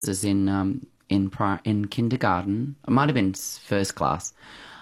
was in kindergarten. It might have been first class.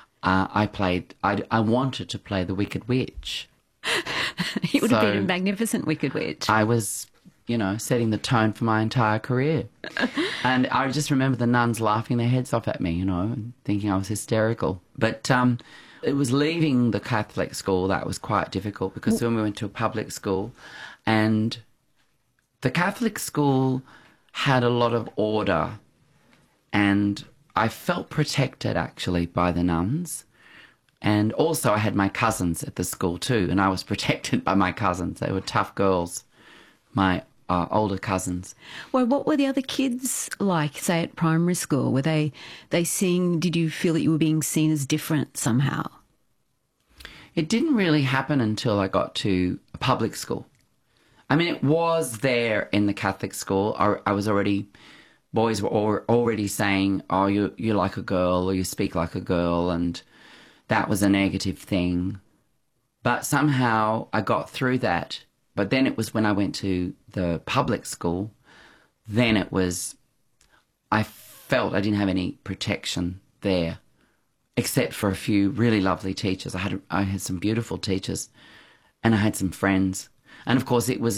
I wanted to play the Wicked Witch. It would have been a magnificent Wicked Witch. I was, setting the tone for my entire career. And I just remember the nuns laughing their heads off at me, and thinking I was hysterical. But it was leaving the Catholic school that was quite difficult, because when we went to a public school, and the Catholic school had a lot of order, and I felt protected actually by the nuns. And also I had my cousins at the school too, and I was protected by my cousins. They were tough girls, my older cousins. Well, what were the other kids like, say, at primary school? Were they seeing, did you feel that you were being seen as different somehow? It didn't really happen until I got to a public school. I mean, it was there in the Catholic school. I was already, boys were already saying, oh, you're like a girl, or you speak like a girl, and that was a negative thing. But somehow I got through that. But then it was when I went to the public school, then it was, I felt I didn't have any protection there, except for a few really lovely teachers. I had some beautiful teachers, and I had some friends. And of course it was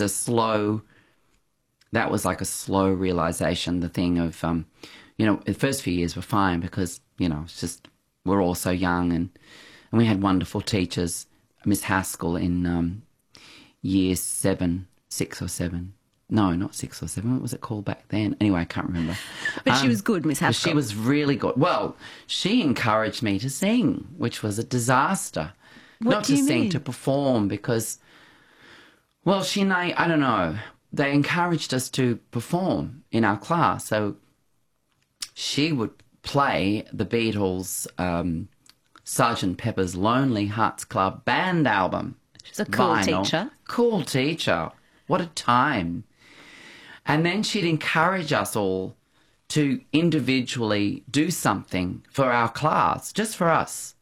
that was like a slow realization, the thing of, the first few years were fine because, it's just, we're all so young, and we had wonderful teachers. Miss Haskell in year 7, 6 or 7. No, not 6 or 7. What was it called back then? Anyway, I can't remember. But she was good, Miss Haskell. She was really good. Well, she encouraged me to sing, which was a disaster. What do you mean? Not to sing, to perform, because, well, I don't know. They encouraged us to perform in our class. So she would play the Beatles' Sgt. Pepper's Lonely Hearts Club Band album. She's a cool vinyl. teacher. Cool teacher. What a time. And then she'd encourage us all to individually do something for our class, just for us,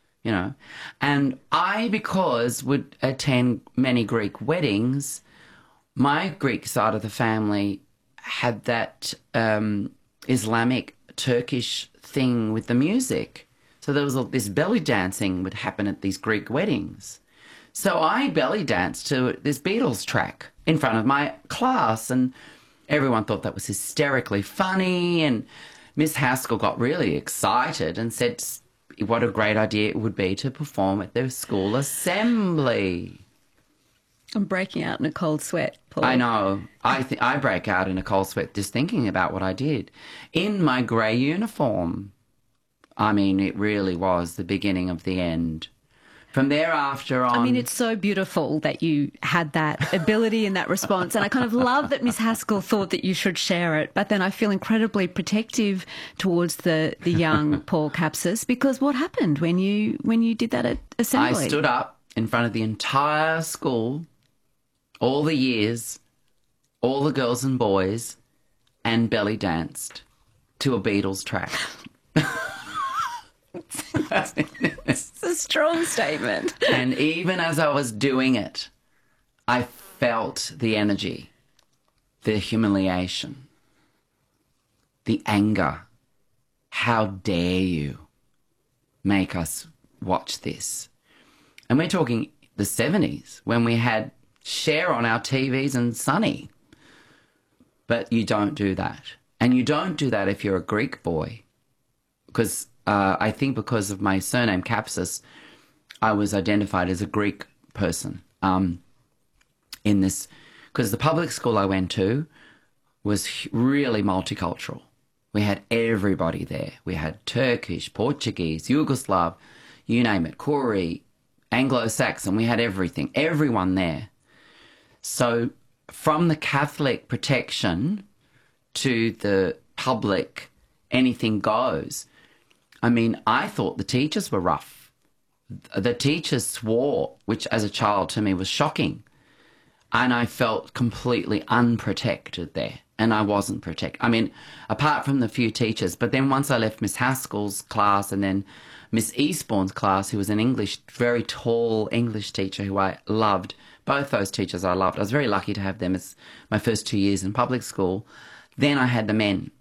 And I, because would attend many Greek weddings, my Greek side of the family had that Islamic Turkish thing with the music. So there was this belly dancing would happen at these Greek weddings. So I belly danced to this Beatles track in front of my class, and everyone thought that was hysterically funny, and Miss Haskell got really excited and said what a great idea it would be to perform at their school assembly. I'm breaking out in a cold sweat, Paul. I know. I break out in a cold sweat just thinking about what I did. In my grey uniform. I mean, it really was the beginning of the end. From thereafter on... I mean, it's so beautiful that you had that ability and that response, and I kind of love that Miss Haskell thought that you should share it, but then I feel incredibly protective towards the young Paul Capsis, because what happened when you did that at assembly? I stood up in front of the entire school, all the years, all the girls and boys, and belly danced to a Beatles track. It's a strong statement. And even as I was doing it, I felt the energy, the humiliation, the anger. How dare you make us watch this? And we're talking the 70s, when we had Cher on our TVs and Sunny. But you don't do that. And you don't do that if you're a Greek boy. Because I think because of my surname, Capsis, I was identified as a Greek person in this. Because the public school I went to was really multicultural. We had everybody there. We had Turkish, Portuguese, Yugoslav, you name it, Koori, Anglo-Saxon. We had everything, everyone there. So from the Catholic protection to the public, anything goes. I mean, I thought the teachers were rough. The teachers swore, which as a child to me was shocking. And I felt completely unprotected there. And I wasn't protected. I mean, apart from the few teachers. But then once I left Miss Haskell's class and then Miss Eastbourne's class, who was an English, very tall English teacher who I loved. Both those teachers I loved. I was very lucky to have them as my first 2 years in public school. Then I had the men.